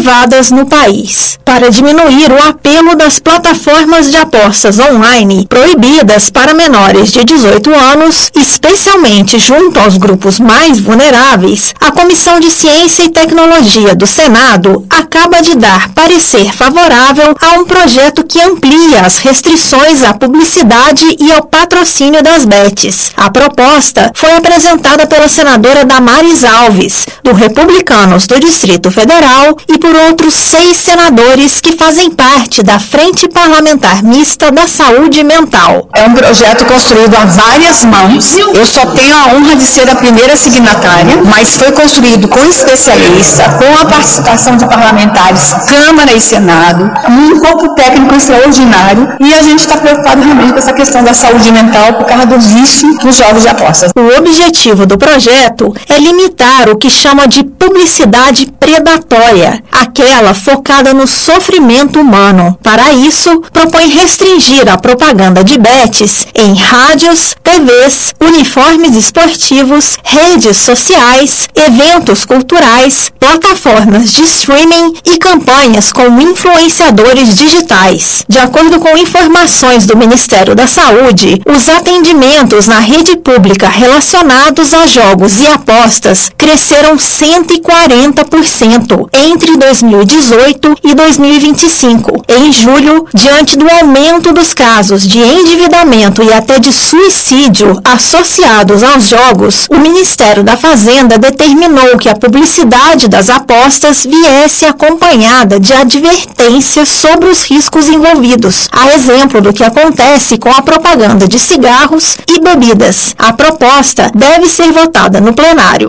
aprovadas no país, para diminuir o apelo das plataformas de apostas online proibidas para menores de 18 anos, especialmente junto aos grupos mais vulneráveis. A Comissão de Ciência e Tecnologia do Senado acaba de dar parecer favorável a um projeto que amplia as restrições à publicidade e ao patrocínio das bets. A proposta foi apresentada pela senadora Damares Alves, do Republicanos do Distrito Federal, e por outros 6 senadores que fazem parte da Frente Parlamentar Mista da Saúde Mental. É um projeto construído a várias mãos. Eu só tenho a honra de ser a primeira signatária, mas foi construído com especialista, com a participação de parlamentares, Câmara e Senado, um corpo técnico extraordinário, e a gente está preocupado realmente com essa questão da saúde mental por causa do vício dos jogos de apostas. O objetivo do projeto é limitar o que chama de publicidade predatória, aquela focada no sofrimento humano. Para isso, propõe restringir a propaganda de bets em rádios, TVs, uniformes esportivos, redes sociais, eventos culturais, plataformas de streaming e campanhas com influenciadores digitais. De acordo com informações do Ministério da Saúde, os atendimentos na rede pública relacionados a jogos e apostas cresceram 140% entre 2018 e 2025. Em julho, diante do aumento dos casos de endividamento e até de suicídio associados aos jogos, o Ministério da Fazenda determinou que a publicidade das apostas viesse acompanhada de advertências sobre os riscos envolvidos, a exemplo do que acontece com a propaganda de cigarros e bebidas. A proposta deve ser votada no plenário.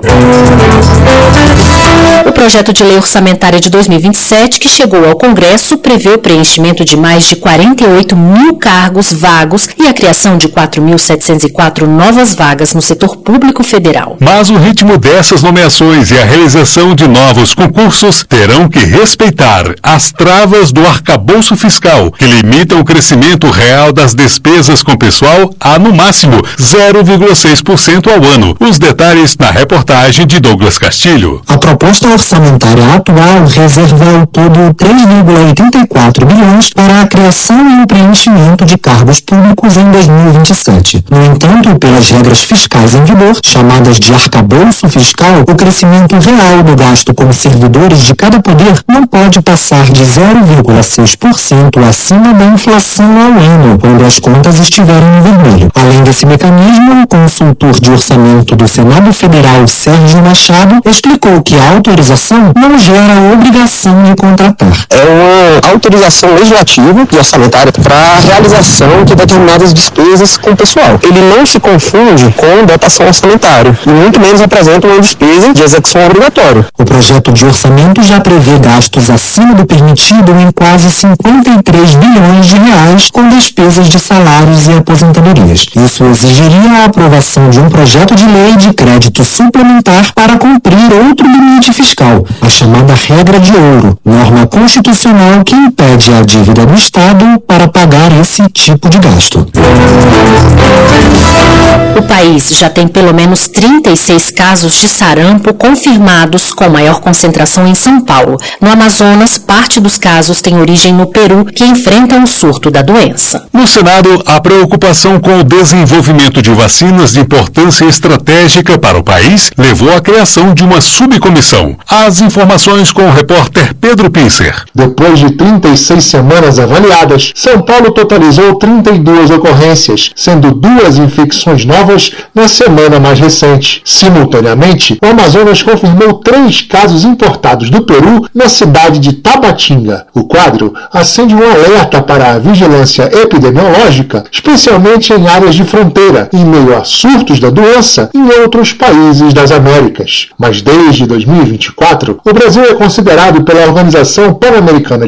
O projeto de lei orçamentária de 2027, que chegou ao Congresso, prevê o preenchimento de mais de 48 mil cargos vagos e a criação de 4.704 novas vagas no setor público federal. Mas o ritmo dessas nomeações e a realização de novos concursos terão que respeitar as travas do arcabouço fiscal, que limitam o crescimento real das despesas com pessoal a, no máximo, 0,6% ao ano. Os detalhes na reportagem de Douglas Castilho. A proposta orçamentária atual reserva ao todo 3,84 bilhões para a criação e o preenchimento de cargos públicos em 2027. No entanto, pelas regras fiscais em vigor, chamadas de arcabouço fiscal, o crescimento real do gasto com servidores de cada poder não pode passar de 0,6% acima da inflação ao ano, quando as contas estiverem no vermelho. Além desse mecanismo, o consultor de orçamento do Senado Federal, Sérgio Machado, explicou que a autorização não gera obrigação de contratar. É uma autorização legislativa e orçamentária para a realização de determinadas despesas com o pessoal. Ele não se confunde com dotação orçamentária e muito menos representa uma despesa de execução obrigatória. O projeto de orçamento já prevê gastos acima do permitido em quase 53 bilhões de reais com despesas de salários e aposentadorias. Isso exigiria a aprovação de um projeto de lei de crédito suplementar para cumprir outro limite fiscal, a chamada regra de ouro, norma constitucional que impede a dívida do Estado para pagar esse tipo de gasto. O país já tem pelo menos 36 casos de sarampo confirmados, com maior concentração em São Paulo. No Amazonas, parte dos casos tem origem no Peru, que enfrenta um surto da doença. No Senado, a preocupação com o desenvolvimento de vacinas de importância estratégica para o país levou à criação de uma subcomissão. As informações com o repórter Pedro Pincer. Depois de 36 semanas avaliadas, São Paulo totalizou 32 ocorrências, sendo 2 infecções novas na semana mais recente. Simultaneamente, o Amazonas confirmou 3 casos importados do Peru na cidade de Tabatinga. O quadro acende um alerta para a vigilância epidemiológica, especialmente em áreas de fronteira, em meio a surtos da doença em outros países das Américas. Mas desde 2024, o Brasil é considerado pela Organização Pan-Americana de Saúde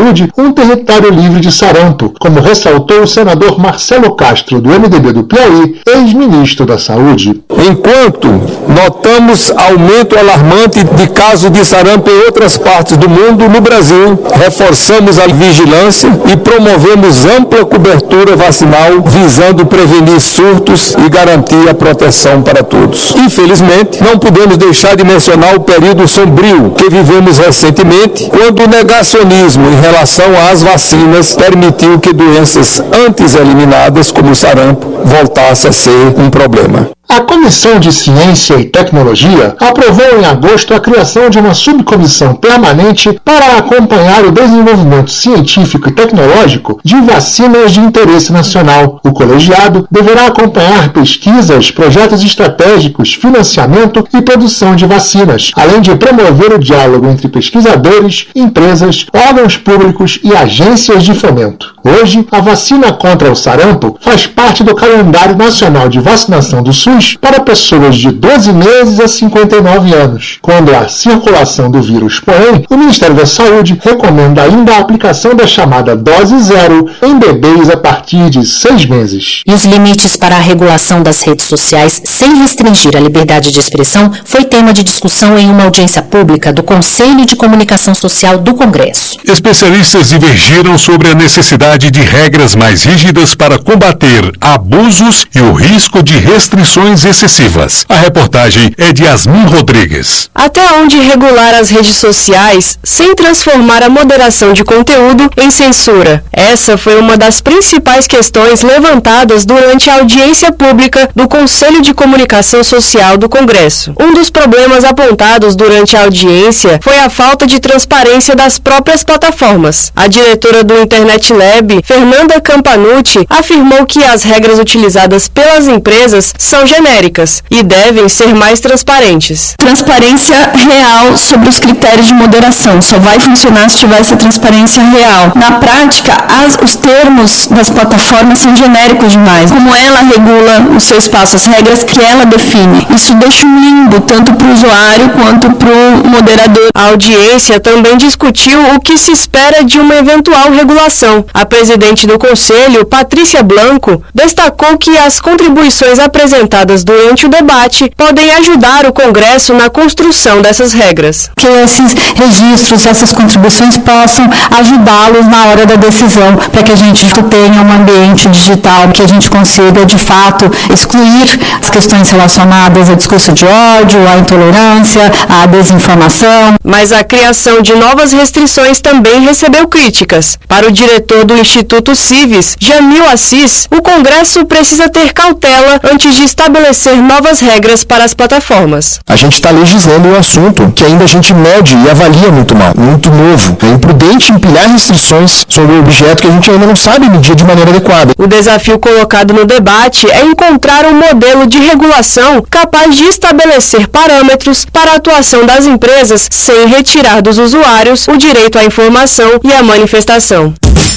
saúde um território livre de sarampo, como ressaltou o senador Marcelo Castro, do MDB do Piauí, ex-ministro da Saúde. Enquanto notamos aumento alarmante de casos de sarampo em outras partes do mundo, no Brasil, reforçamos a vigilância e promovemos ampla cobertura vacinal, visando prevenir surtos e garantir a proteção para todos. Infelizmente, não podemos deixar de mencionar o período sombrio que vivemos recentemente, quando o negacionismo em relação às vacinas permitiu que doenças antes eliminadas, como o sarampo, voltasse a ser um problema. A Comissão de Ciência e Tecnologia aprovou em agosto a criação de uma subcomissão permanente para acompanhar o desenvolvimento científico e tecnológico de vacinas de interesse nacional. O colegiado deverá acompanhar pesquisas, projetos estratégicos, financiamento e produção de vacinas, além de promover o diálogo entre pesquisadores, empresas, órgãos públicos e agências de fomento. Hoje, a vacina contra o sarampo faz parte do calendário nacional de vacinação do SUS para pessoas de 12 meses a 59 anos. Quando a circulação do vírus, porém, o Ministério da Saúde recomenda ainda a aplicação da chamada dose zero em bebês a partir de 6 meses. E os limites para a regulação das redes sociais sem restringir a liberdade de expressão foi tema de discussão em uma audiência pública do Conselho de Comunicação Social do Congresso. Especialistas divergiram sobre a necessidade de regras mais rígidas para combater abusos e o risco de restrições excessivas. A reportagem é de Yasmin Rodrigues. Até onde regular as redes sociais sem transformar a moderação de conteúdo em censura? Essa foi uma das principais questões levantadas durante a audiência pública do Conselho de Comunicação Social do Congresso. Um dos problemas apontados durante a audiência foi a falta de transparência das próprias plataformas. A diretora do Internet Lab, Fernanda Campanucci, afirmou que as regras utilizadas pelas empresas são genéricas e devem ser mais transparentes. Transparência real sobre os critérios de moderação. Só vai funcionar se tiver essa transparência real. Na prática, os termos das plataformas são genéricos demais. Como ela regula o seu espaço, as regras que ela define. Isso deixa um limbo tanto para o usuário quanto para o moderador. A audiência também discutiu o que se espera de uma eventual regulação. A presidente do Conselho, Patrícia Blanco, destacou que as contribuições apresentadas durante o debate podem ajudar o Congresso na construção dessas regras. Que esses registros, essas contribuições possam ajudá-los na hora da decisão, para que a gente tenha um ambiente digital, que a gente consiga, de fato, excluir as questões relacionadas ao discurso de ódio, à intolerância, à desinformação. Mas a criação de novas restrições também recebeu críticas. Para o diretor do Instituto Civis, Jamil Assis, o Congresso precisa ter cautela antes de estabelecer novas regras para as plataformas. A gente está legislando um assunto que ainda a gente mede e avalia muito mal, muito novo. É imprudente empilhar restrições sobre um objeto que a gente ainda não sabe medir de maneira adequada. O desafio colocado no debate é encontrar um modelo de regulação capaz de estabelecer parâmetros para a atuação das empresas sem retirar dos usuários o direito à informação e à manifestação.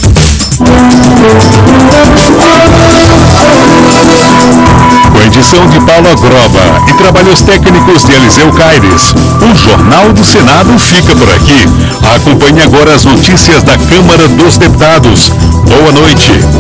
Com a edição de Paulo Agroba e trabalhos técnicos de Eliseu Caires, o Jornal do Senado fica por aqui. Acompanhe agora as notícias da Câmara dos Deputados. Boa noite.